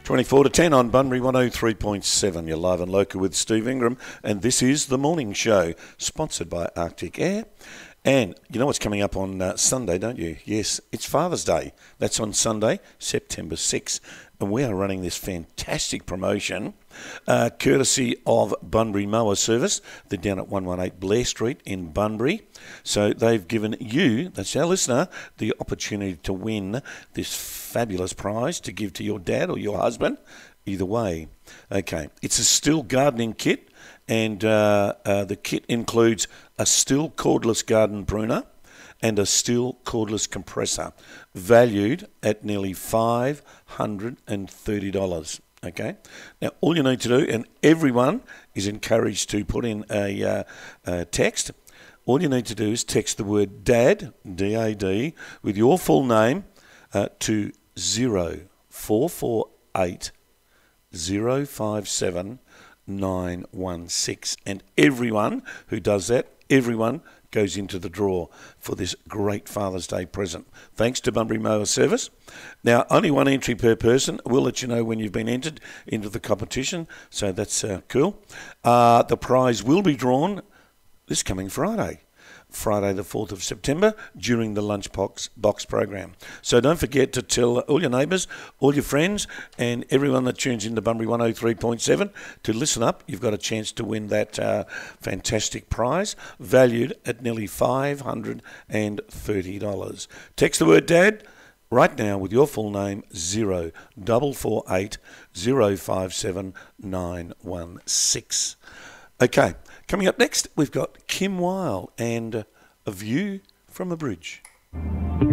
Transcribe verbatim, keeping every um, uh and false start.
twenty-four to ten on Bunbury one oh three point seven. You're live and local with Steve Ingram, and this is The Morning Show, sponsored by Arctic Air. And you know what's coming up on uh, Sunday, don't you? Yes, it's Father's Day. That's on Sunday, September sixth. And we are running this fantastic promotion, uh, courtesy of Bunbury Mower Service. They're down at one one eight Blair Street in Bunbury. So they've given you, that's our listener, the opportunity to win this fabulous prize to give to your dad or your husband. Either way. Okay, it's a Stihl gardening kit. And uh, uh, the kit includes a Stihl cordless garden pruner and a Stihl cordless compressor, valued at nearly five hundred thirty dollars. Okay, now all you need to do, and everyone is encouraged to put in a, uh, a text. All you need to do is text the word DAD, D A D, with your full name uh, to zero four four eight zero five seven nine one six, and everyone who does that, everyone goes into the draw for this great Father's Day present. Thanks to Bunbury Mower Service. Now, only one entry per person. We'll let you know when you've been entered into the competition, so that's uh, cool. Uh, the prize will be drawn this coming Friday. Friday the fourth of September during the Lunchbox box program. So don't forget to tell all your neighbours, all your friends and everyone that tunes into Bunbury one oh three point seven to listen up. You've got a chance to win that uh, fantastic prize valued at nearly five hundred thirty dollars. Text the word DAD right now with your full name, zero four four eight zero five seven nine one six. Okay, coming up next, we've got Kim Wilde and A View from a Bridge.